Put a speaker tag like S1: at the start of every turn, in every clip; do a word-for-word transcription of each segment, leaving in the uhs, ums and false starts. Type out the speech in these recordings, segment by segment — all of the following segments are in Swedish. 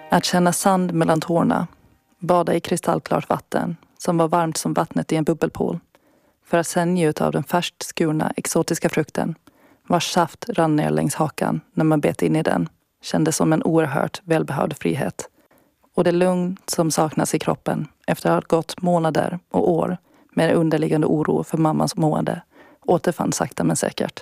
S1: Att känna sand mellan tårna, bada i kristallklart vatten som var varmt som vattnet i en bubbelpool, för att sen njuta av den färskt skurna exotiska frukten vars saft rann ner längs hakan när man bet in i den, kändes som en oerhört välbehövd frihet. Och det lugn som saknas i kroppen efter att ha gått månader och år med underliggande oro för mammas mående återfann sakta men säkert.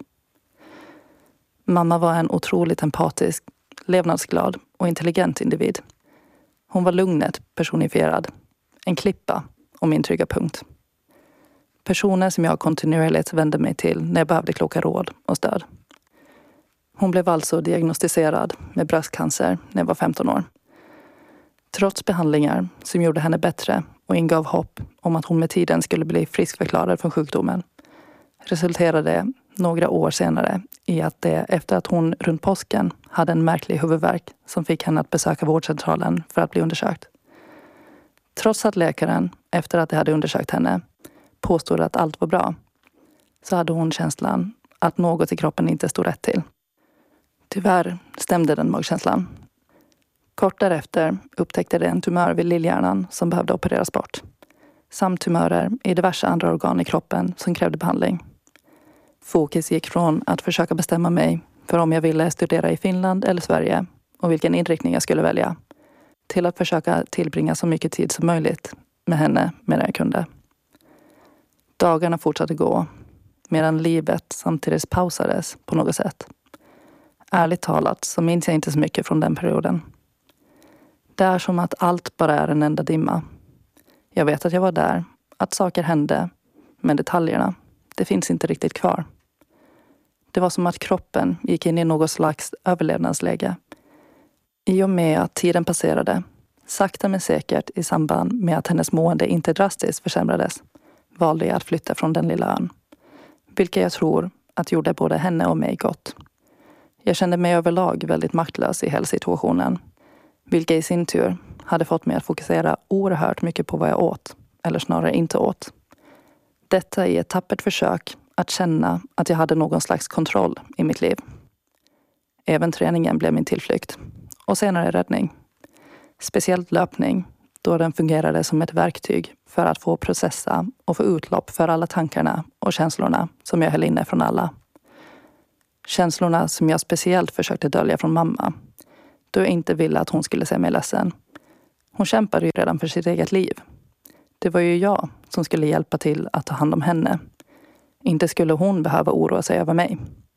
S1: Mamma var en otroligt empatisk, levnadsglad och intelligent individ. Hon var lugnet personifierad. En klippa och min trygga punkt. Personer som jag kontinuerligt vände mig till när jag behövde kloka råd och stöd. Hon blev alltså diagnostiserad med bröstcancer när jag var femton år. Trots behandlingar som gjorde henne bättre och ingav hopp om att hon med tiden skulle bli friskförklarad från sjukdomen, resulterade det några år senare i att det efter att hon runt påsken hade en märklig huvudvärk som fick henne att besöka vårdcentralen för att bli undersökt. Trots att läkaren, efter att de hade undersökt henne, påstod att allt var bra, så hade hon känslan att något i kroppen inte stod rätt till. Tyvärr stämde den magkänslan. Kort därefter upptäckte de en tumör vid lillhjärnan som behövde opereras bort, samt tumörer i diverse andra organ i kroppen som krävde behandling. Fokus gick från att försöka bestämma mig för om jag ville studera i Finland eller Sverige och vilken inriktning jag skulle välja, till att försöka tillbringa så mycket tid som möjligt med henne medan jag kunde. Dagarna fortsatte gå, medan livet samtidigt pausades på något sätt. Ärligt talat så minns jag inte så mycket från den perioden. Det är som att allt bara är en enda dimma. Jag vet att jag var där, att saker hände, men detaljerna, det finns inte riktigt kvar. Det var som att kroppen gick in i något slags överlevnadsläge. I och med att tiden passerade, sakta men säkert i samband med att hennes mående inte drastiskt försämrades, valde jag att flytta från den lilla ön. Vilket jag tror att gjorde både henne och mig gott. Jag kände mig överlag väldigt maktlös i hela situationen. Vilket i sin tur hade fått mig att fokusera oerhört mycket på vad jag åt, eller snarare inte åt. Detta i ett tappert försök att känna att jag hade någon slags kontroll i mitt liv. Även träningen blev min tillflykt. Och senare räddning. Speciellt löpning, då den fungerade som ett verktyg för att få processa och få utlopp för alla tankarna och känslorna som jag höll inne från alla. Känslorna som jag speciellt försökte dölja från mamma, då jag inte ville att hon skulle se mig ledsen. Hon kämpade ju redan för sitt eget liv. Det var ju jag som skulle hjälpa till att ta hand om henne. Inte skulle hon behöva oroa sig över mig.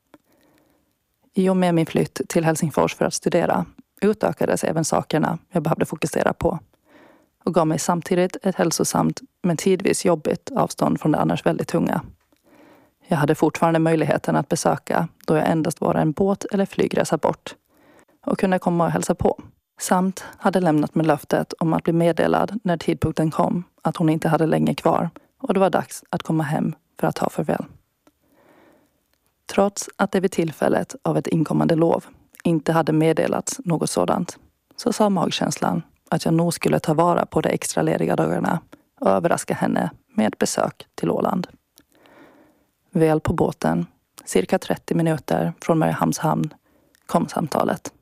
S1: I och med min flytt till Helsingfors för att studera utökades även sakerna jag behövde fokusera på och gav mig samtidigt ett hälsosamt men tidvis jobbigt avstånd från det annars väldigt tunga. Jag hade fortfarande möjligheten att besöka då jag endast var en båt eller flygresa bort och kunde komma och hälsa på. Samt hade lämnat med löftet om att bli meddelad när tidpunkten kom att hon inte hade länge kvar och det var dags att komma hem för att ta farväl. Trots att det vid tillfället av ett inkommande lov inte hade meddelats något sådant, så sa magkänslan att jag nog skulle ta vara på de extra lediga dagarna och överraska henne med ett besök till Åland. Väl på båten, cirka trettio minuter från Mariehamns hamn, kom samtalet.